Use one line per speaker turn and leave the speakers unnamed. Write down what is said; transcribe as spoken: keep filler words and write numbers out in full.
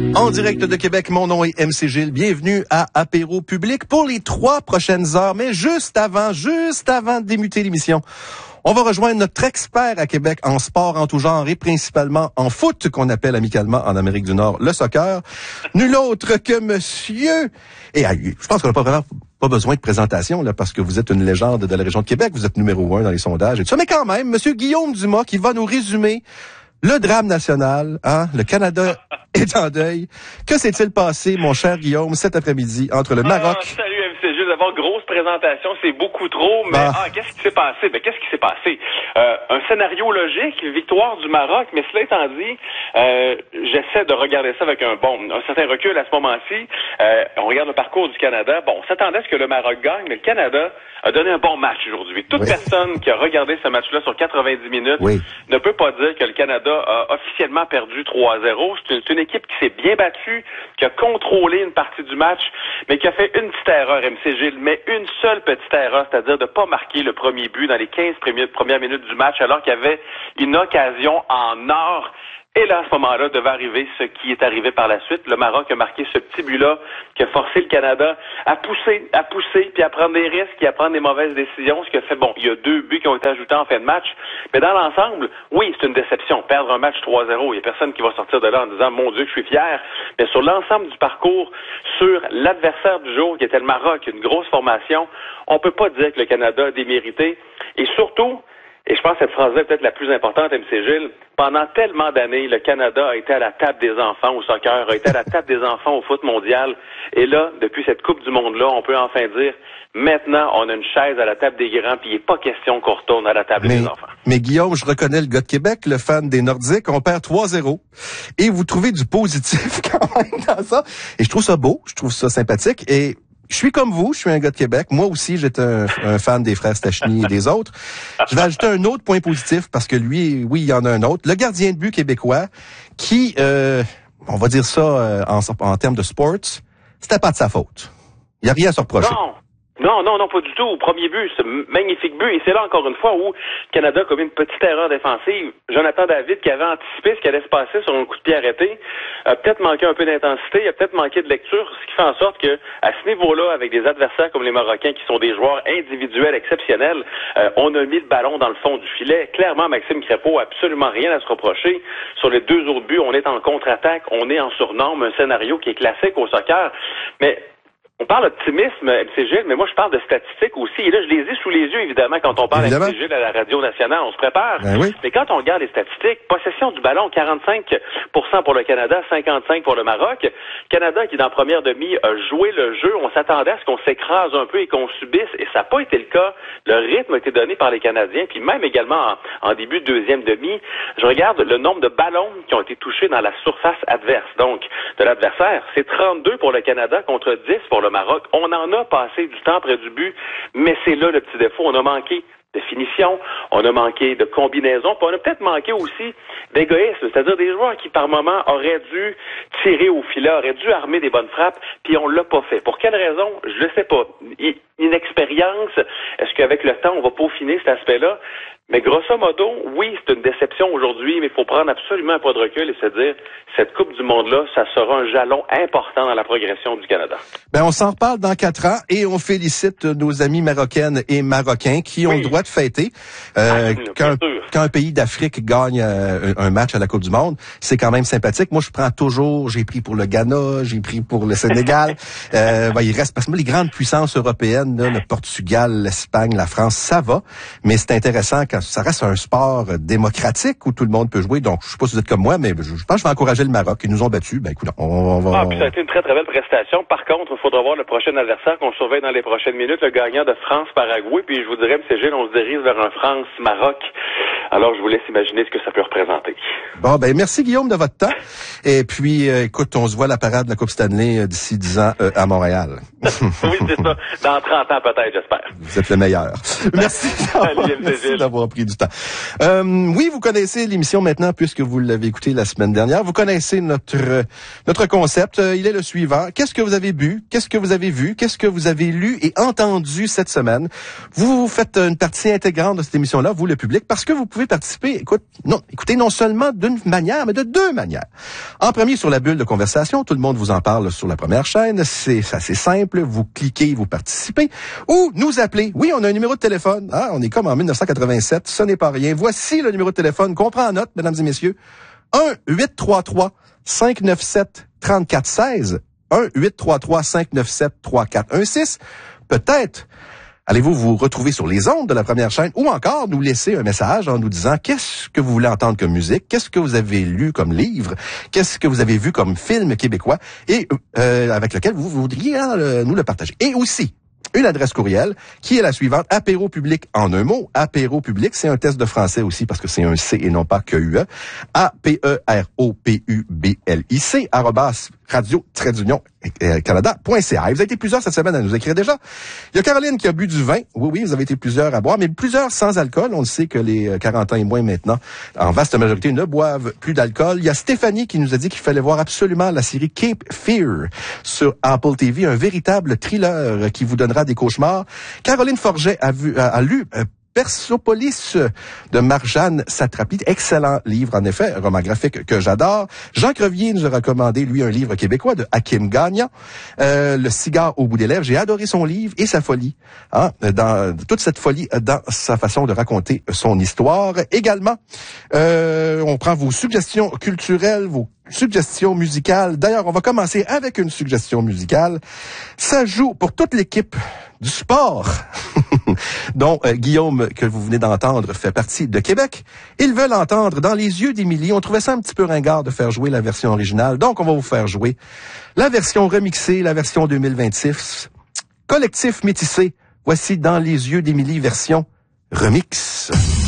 En direct de Québec, mon nom est M C Gilles. Bienvenue à Apéro Public pour les trois prochaines heures. Mais juste avant, juste avant de débuter l'émission, on va rejoindre notre expert à Québec en sport en tout genre et principalement en foot, qu'on appelle amicalement en Amérique du Nord le soccer. Nul autre que monsieur... Et je pense qu'on n'a pas vraiment pas besoin de présentation, là, parce que vous êtes une légende de la région de Québec. Vous êtes numéro un dans les sondages et tout ça. Mais quand même, monsieur Guillaume Dumas qui va nous résumer le drame national, hein, le Canada est en deuil. Que s'est-il passé, mon cher Guillaume, cet après-midi entre le Maroc...
Ah, salut M C G, d'abord, grosse présentation, c'est beaucoup trop, mais ah, ah qu'est-ce qui s'est passé? Ben, qu'est-ce qui s'est passé? Euh, un scénario logique, victoire du Maroc, mais cela étant dit, euh, j'essaie de regarder ça avec un bon, un certain recul à ce moment-ci. Euh, on regarde le parcours du Canada. Bon, on s'attendait à ce que le Maroc gagne, mais le Canada a donné un bon match aujourd'hui. Toute oui. personne qui a regardé ce match-là sur quatre-vingt-dix minutes oui. ne peut pas dire que le Canada a officiellement perdu trois à zéro. C'est une, c'est une équipe qui s'est bien battue, qui a contrôlé une partie du match, mais qui a fait une petite erreur, M C Gilles, mais une seule petite erreur, c'est-à-dire de ne pas marquer le premier but dans les quinze premières minutes du match, alors qu'il y avait une occasion en or. Et là, à ce moment-là, devait arriver ce qui est arrivé par la suite. Le Maroc a marqué ce petit but-là qui a forcé le Canada à pousser, à pousser, puis à prendre des risques et à prendre des mauvaises décisions. Ce qui a fait, bon, il y a deux buts qui ont été ajoutés en fin de match. Mais dans l'ensemble, oui, c'est une déception. Perdre un match trois à zéro, il n'y a personne qui va sortir de là en disant « Mon Dieu, je suis fier ». Mais sur l'ensemble du parcours, sur l'adversaire du jour, qui était le Maroc, une grosse formation, on peut pas dire que le Canada a démérité. Et surtout... Et je pense que cette phrase-là est peut-être la plus importante, M C Gilles. Pendant tellement d'années, le Canada a été à la table des enfants au soccer, a été à la table des enfants au foot mondial. Et là, depuis cette Coupe du Monde-là, on peut enfin dire, maintenant, on a une chaise à la table des grands, puis il n'est pas question qu'on retourne à la table
mais,
des enfants.
Mais Guillaume, je reconnais le gars de Québec, le fan des Nordiques. On perd trois zéro. Et vous trouvez du positif quand même dans ça. Et je trouve ça beau, je trouve ça sympathique. Et... je suis comme vous, je suis un gars de Québec. Moi aussi, j'étais un, un fan des frères Stachny et des autres. Je vais ajouter un autre point positif parce que lui, oui, il y en a un autre. Le gardien de but québécois qui, euh, on va dire ça euh, en, en termes de sports, c'était pas de sa faute. Il n'y a rien à se reprocher.
Non. Non, non, non, pas du tout. Au premier but, ce magnifique but. Et c'est là, encore une fois, où le Canada a commis une petite erreur défensive. Jonathan David, qui avait anticipé ce qui allait se passer sur un coup de pied arrêté, a peut-être manqué un peu d'intensité, a peut-être manqué de lecture, ce qui fait en sorte que, à ce niveau-là, avec des adversaires comme les Marocains, qui sont des joueurs individuels exceptionnels, euh, on a mis le ballon dans le fond du filet. Clairement, Maxime Crépeau a absolument rien à se reprocher. Sur les deux autres buts, on est en contre-attaque, on est en surnombre, un scénario qui est classique au soccer. Mais on parle d'optimisme, M C Gilles, mais moi, je parle de statistiques aussi. Et là, je les ai sous les yeux, évidemment, quand on parle à M C Gilles à la radio nationale. On se prépare.
Ben oui.
Mais quand on regarde les statistiques, possession du ballon, quarante-cinq pour cent pour le Canada, cinquante-cinq pour pour le Maroc. Canada, qui, dans la première demi, a joué le jeu. On s'attendait à ce qu'on s'écrase un peu et qu'on subisse. Et ça n'a pas été le cas. Le rythme a été donné par les Canadiens. Puis même également en, en début de deuxième demi, je regarde le nombre de ballons qui ont été touchés dans la surface adverse. Donc, de l'adversaire, c'est trente-deux pour le Canada contre dix pour le Maroc. On en a passé du temps près du but, mais c'est là le petit défaut. On a manqué de finition, on a manqué de combinaison, puis on a peut-être manqué aussi d'égoïsme, c'est-à-dire des joueurs qui, par moment, auraient dû tirer au filet, auraient dû armer des bonnes frappes, puis on l'a pas fait. Pour quelle raison? Je ne sais pas. Inexpérience, est-ce qu'avec le temps, on va peaufiner cet aspect-là? Mais grosso modo, oui, c'est une déception aujourd'hui, mais il faut prendre absolument un pas de recul et se dire, cette Coupe du Monde-là, ça sera un jalon important dans la progression du Canada.
Ben, on s'en reparle dans quatre ans et on félicite nos amis marocaines et marocains qui ont oui. le droit de fêter. Euh, ah, qu'un, qu'un pays d'Afrique gagne euh, un match à la Coupe du Monde, c'est quand même sympathique. Moi, je prends toujours, j'ai pris pour le Ghana, j'ai pris pour le Sénégal. euh, ben, il reste, parce que les grandes puissances européennes, là, le Portugal, l'Espagne, la France, ça va. Mais c'est intéressant quand ça reste un sport démocratique où tout le monde peut jouer. Donc, je sais pas si vous êtes comme moi, mais je pense que je vais encourager le Maroc. Ils nous ont battus. Ben, écoute, on, on va...
Ah, puis ça a été une très, très belle prestation. Par contre, il faudra voir le prochain adversaire qu'on surveille dans les prochaines minutes, le gagnant de France-Paraguay. Puis, je vous dirais, M. Gilles, on se dirige vers un France-Maroc. Alors, je vous laisse imaginer ce que ça peut représenter.
Bon, ben, merci, Guillaume, de votre temps. Et puis, euh, écoute, on se voit à la parade de la Coupe Stanley euh, d'ici dix ans euh, à Montréal.
Oui, c'est ça. Dans trente ans, peut-être, j'espère.
Vous êtes le meilleur. Merci d'avoir, merci d'avoir pris du temps. Euh, oui, vous connaissez l'émission maintenant puisque vous l'avez écoutée la semaine dernière. Vous connaissez notre notre concept. Il est le suivant. Qu'est-ce que vous avez bu? Qu'est-ce que vous avez vu? Qu'est-ce que vous avez lu et entendu cette semaine? Vous faites une partie intégrante de cette émission-là, vous, le public, parce que vous pouvez pouvez participer, écoute, non, écoutez, non seulement d'une manière, mais de deux manières. En premier, sur la bulle de conversation, tout le monde vous en parle sur la première chaîne, c'est assez simple, vous cliquez, vous participez, ou nous appelez. Oui, on a un numéro de téléphone, ah, on est comme en dix-neuf cent quatre-vingt-sept, ce n'est pas rien. Voici le numéro de téléphone qu'on prend en note, mesdames et messieurs, un huit trois trois cinq neuf sept trois quatre un six, un huit trois trois cinq neuf sept trois quatre un six. Peut-être allez-vous vous retrouver sur les ondes de la première chaîne ou encore nous laisser un message en nous disant qu'est-ce que vous voulez entendre comme musique, qu'est-ce que vous avez lu comme livre, qu'est-ce que vous avez vu comme film québécois et euh, avec lequel vous voudriez hein, le, nous le partager. Et aussi, une adresse courriel qui est la suivante, apéropublic en un mot. Apéropublic, c'est un test de français aussi parce que c'est un C et non pas que U E. A P E R O P U B L I C, arrobas radio tiret union canada point c a. Vous avez été plusieurs cette semaine à nous écrire déjà. Il y a Caroline qui a bu du vin. Oui, oui, vous avez été plusieurs à boire, mais plusieurs sans alcool. On le sait que les quarante ans et moins maintenant, en vaste majorité, ne boivent plus d'alcool. Il y a Stéphanie qui nous a dit qu'il fallait voir absolument la série Cape Fear sur Apple T V, un véritable thriller qui vous donnera des cauchemars. Caroline Forget a, vu, a, a lu euh, Persepolis de Marjane Satrapi. Excellent livre, en effet, un roman graphique que j'adore. Jean Crevier nous a recommandé, lui, un livre québécois de Hakim Gagnon, euh, Le cigare au bout des lèvres. J'ai adoré son livre et sa folie, hein, dans toute cette folie dans sa façon de raconter son histoire. Également, euh, on prend vos suggestions culturelles, vos suggestions musicales. D'ailleurs, on va commencer avec une suggestion musicale. Ça joue pour toute l'équipe du sport, dont euh, Guillaume, que vous venez d'entendre, fait partie de Québec. Ils veulent entendre Dans les yeux d'Émilie. On trouvait ça un petit peu ringard de faire jouer la version originale, donc on va vous faire jouer la version remixée, la version deux mille vingt-six. Collectif métissé, voici Dans les yeux d'Émilie, version remix.